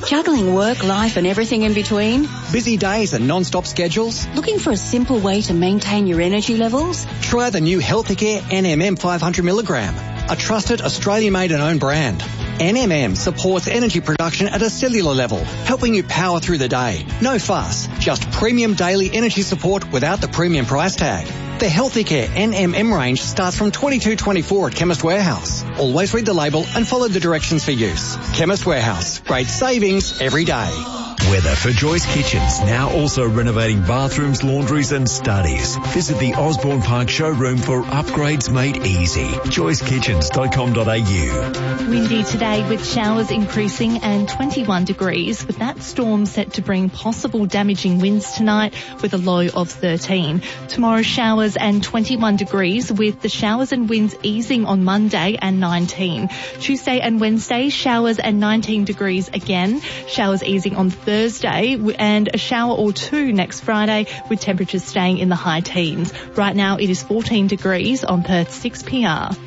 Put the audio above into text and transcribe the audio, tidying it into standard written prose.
Juggling work, life and everything in between? Busy days and non-stop schedules? Looking for a simple way to maintain your energy levels? Try the new Healthicare NMM 500mg, a trusted Australian-made and owned brand. NMM supports energy production at a cellular level, helping you power through the day. No fuss, just premium daily energy support without the premium price tag. The Healthicare NMM range starts from $22.24 at Chemist Warehouse. Always read the label and follow the directions for use. Chemist Warehouse, great savings every day. Weather for Joyce Kitchens, now also renovating bathrooms, laundries and studies. Visit the Osborne Park showroom for upgrades made easy. joycekitchens.com.au. Windy today with showers increasing and 21 degrees, with that storm set to bring possible damaging winds tonight with a low of 13. Tomorrow showers and 21 degrees with the showers and winds easing on Monday and 19. Tuesday and Wednesday showers and 19 degrees again. Showers easing on Thursday and a shower or two next Friday with temperatures staying in the high teens. Right now it is 14 degrees on Perth's 6PR.